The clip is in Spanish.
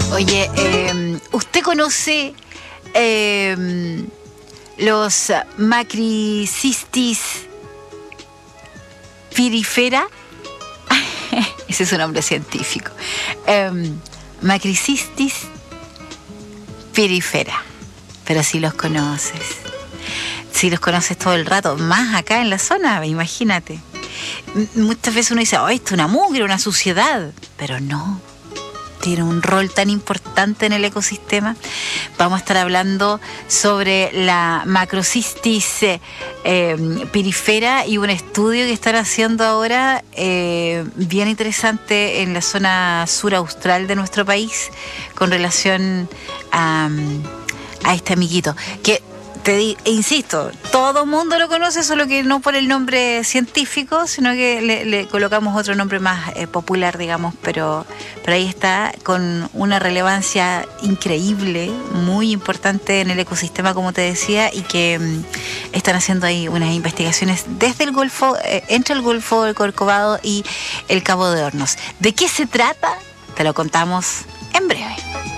Oye, ¿usted conoce los Macrocystis pirifera? Ese es un nombre científico. Macrocystis pirifera. Pero si los conoces. Si los conoces todo el rato. Más acá en la zona, imagínate. Muchas veces uno dice, oh, esto es una mugre, una suciedad. Pero no. Tiene un rol tan importante en el ecosistema. Vamos a estar hablando sobre la Macrocystis pirifera y un estudio que están haciendo ahora bien interesante en la zona sur austral de nuestro país con relación a este amiguito que insisto, todo el mundo lo conoce, solo que no por el nombre científico, sino que le colocamos otro nombre más popular, digamos, pero ahí está, con una relevancia increíble, muy importante en el ecosistema, como te decía, y que están haciendo ahí unas investigaciones desde el Golfo, entre el Golfo del Corcovado y el Cabo de Hornos. ¿De qué se trata? Te lo contamos en breve.